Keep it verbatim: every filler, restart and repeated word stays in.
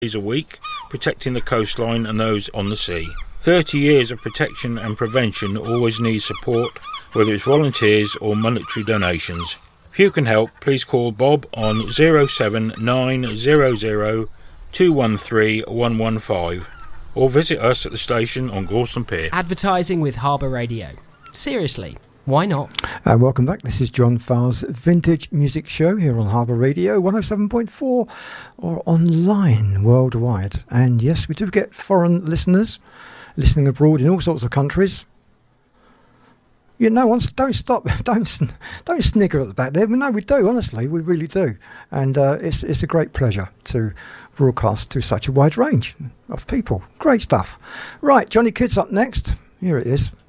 days a week, protecting the coastline and those on the sea. thirty years of protection and prevention always needs support, whether it's volunteers or monetary donations. If you can help, please call Bob on zero seven nine zero zero two one three one one five or visit us at the station on Gorleston Pier. Advertising with Harbour Radio. Seriously, why not? Uh, welcome back. This is John Farr's Vintage Music Show here on Harbour Radio one oh seven point four or online worldwide. And yes, we do get foreign listeners listening abroad in all sorts of countries. You know, don't stop, don't don't snigger at the back there. No, we do, honestly, we really do. And uh, it's it's a great pleasure to broadcast to such a wide range of people. Great stuff. Right, Johnny Kidd's up next. Here it is.